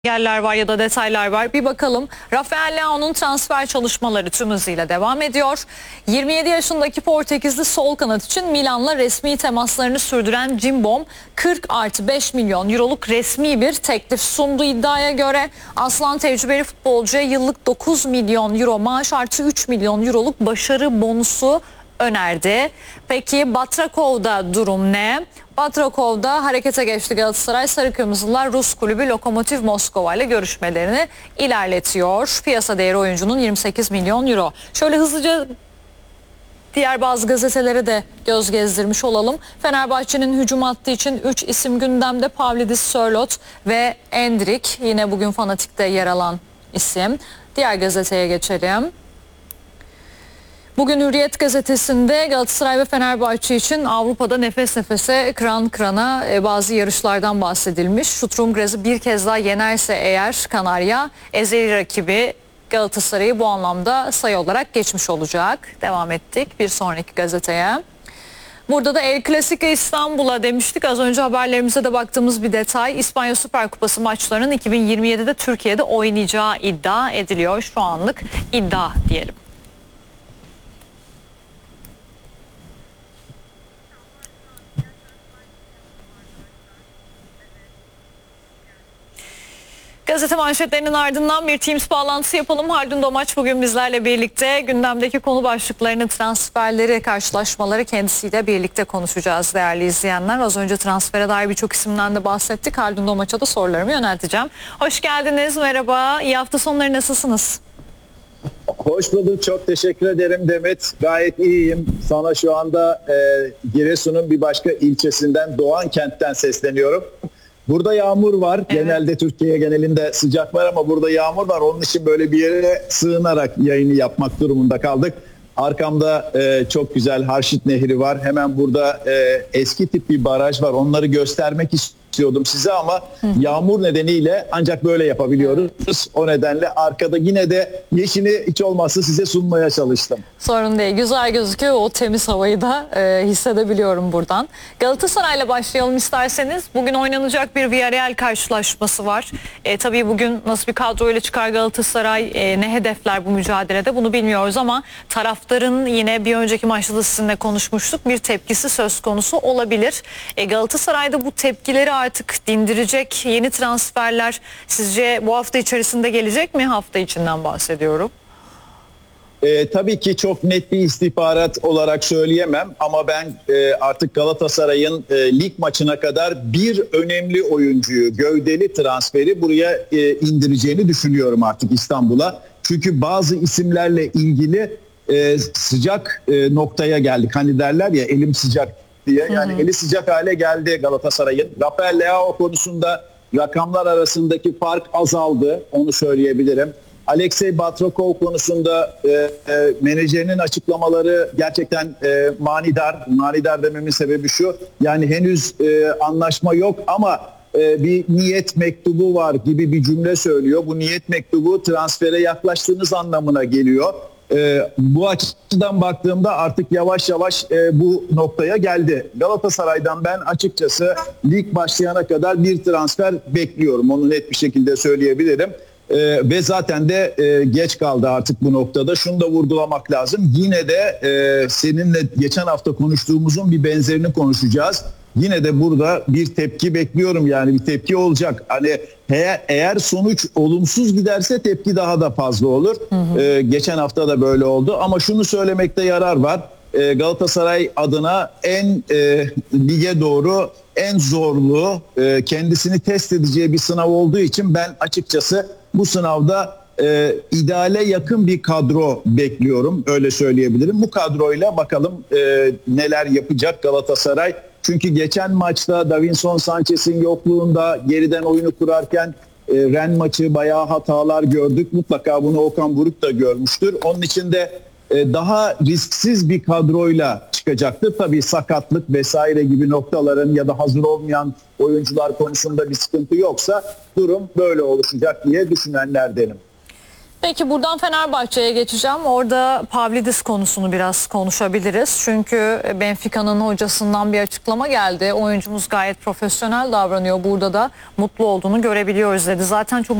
Yerler var ya da detaylar var. Bir bakalım. Rafael Leao'nun transfer çalışmaları tüm hızıyla devam ediyor. 27 yaşındaki Portekizli sol kanat için Milan'la resmi temaslarını sürdüren Cimbom 40+5 milyon euroluk resmi bir teklif sundu. İddiaya göre Aslan tecrübeli futbolcuya yıllık 9 milyon euro maaş artı 3 milyon euroluk başarı bonusu önerdi. Peki Batrakov'da durum ne? Batrakov'da harekete geçti Galatasaray. Sarı Kırmızılar Rus kulübü Lokomotiv Moskova ile görüşmelerini ilerletiyor. Piyasa değeri oyuncunun 28 milyon euro. Şöyle hızlıca diğer bazı gazetelere de göz gezdirmiş olalım. Fenerbahçe'nin hücum hattı için 3 isim gündemde: Pavlidis, Sörloth ve Endrick. Yine bugün Fanatik'te yer alan isim. Diğer gazeteye geçelim. Bugün Hürriyet gazetesinde Galatasaray ve Fenerbahçe için Avrupa'da nefes nefese, kıran kırana bazı yarışlardan bahsedilmiş. Sturm bir kez daha yenerse eğer Kanarya, ezeli rakibi Galatasaray'ı bu anlamda sayı olarak geçmiş olacak. Devam ettik bir sonraki gazeteye. Burada da El Clasico İstanbul'a demiştik. Az önce haberlerimize de baktığımız bir detay. İspanya Süper Kupası maçlarının 2027'de Türkiye'de oynayacağı iddia ediliyor. Şu anlık iddia diyelim. Gazete manşetlerinin ardından bir Teams bağlantısı yapalım. Haldun Domaç bugün bizlerle birlikte. Gündemdeki konu başlıklarını, transferleri, karşılaşmaları kendisiyle birlikte konuşacağız değerli izleyenler. Az önce transfere dair birçok isimden de bahsettik. Haldun Domaç'a da sorularımı yönelteceğim. Hoş geldiniz, merhaba. İyi hafta sonları, nasılsınız? Hoş bulduk. Çok teşekkür ederim Demet. Gayet iyiyim. Sana şu anda Giresun'un bir başka ilçesinden, Doğankent'ten sesleniyorum. Burada yağmur var. Evet. Genelde Türkiye genelinde sıcak var ama burada yağmur var. Onun için böyle bir yere sığınarak yayını yapmak durumunda kaldık. Arkamda çok güzel Harşit Nehri var. Hemen burada eski tip bir baraj var. Onları göstermek istiyordum size ama yağmur nedeniyle ancak böyle yapabiliyoruz. O nedenle arkada yine de yeşili hiç olmazsa size sunmaya çalıştım. Sorun değil. Güzel gözüküyor. O temiz havayı da hissedebiliyorum buradan. Galatasaray'la başlayalım isterseniz. Bugün oynanacak bir Villarreal karşılaşması var. Tabii bugün nasıl bir kadroyla çıkar Galatasaray, ne hedefler bu mücadelede bunu bilmiyoruz ama taraftarın yine bir önceki maçta da sizinle konuşmuştuk. Bir tepkisi söz konusu olabilir. Galatasaray'da bu tepkileri artık dindirecek yeni transferler sizce bu hafta içerisinde gelecek mi? Hafta içinden bahsediyorum. Tabii ki çok net bir istihbarat olarak söyleyemem ama ben artık Galatasaray'ın lig maçına kadar bir önemli oyuncuyu, gövdeli transferi buraya indireceğini düşünüyorum artık İstanbul'a. Çünkü bazı isimlerle ilgili sıcak noktaya geldik. Hani derler ya, elim sıcak diye. Yani eli sıcak hale geldi Galatasaray'ın. Rafael Leao konusunda rakamlar arasındaki fark azaldı. Onu söyleyebilirim. Alexey Batrakov konusunda menajerinin açıklamaları gerçekten manidar. Manidar dememin sebebi şu: yani henüz anlaşma yok ama bir niyet mektubu var gibi bir cümle söylüyor. Bu niyet mektubu transfere yaklaştığınız anlamına geliyor. Bu açıdan baktığımda artık yavaş yavaş bu noktaya geldi. Galatasaray'dan ben açıkçası lig başlayana kadar bir transfer bekliyorum. Onu net bir şekilde söyleyebilirim. Ve zaten de geç kaldı artık bu noktada. Şunu da vurgulamak lazım. Yine de seninle geçen hafta konuştuğumuzun bir benzerini konuşacağız. Yine de burada bir tepki bekliyorum, yani bir tepki olacak. Hani eğer sonuç olumsuz giderse tepki daha da fazla olur. Geçen hafta da böyle oldu ama şunu söylemekte yarar var. Galatasaray adına lige doğru en zorlu, kendisini test edeceği bir sınav olduğu için ben açıkçası bu sınavda ideale yakın bir kadro bekliyorum. Öyle söyleyebilirim. Bu kadroyla bakalım neler yapacak Galatasaray. Çünkü geçen maçta Davinson Sanchez'in yokluğunda geriden oyunu kurarken Ren maçı bayağı hatalar gördük. Mutlaka bunu Okan Buruk da görmüştür. Onun için de daha risksiz bir kadroyla çıkacaktır. Tabii sakatlık vesaire gibi noktaların ya da hazır olmayan oyuncular konusunda bir sıkıntı yoksa durum böyle oluşacak diye düşünenlerdenim. Peki buradan Fenerbahçe'ye geçeceğim. Orada Pavlidis konusunu biraz konuşabiliriz. Çünkü Benfica'nın hocasından bir açıklama geldi. Oyuncumuz gayet profesyonel davranıyor. Burada da mutlu olduğunu görebiliyoruz dedi. Zaten çok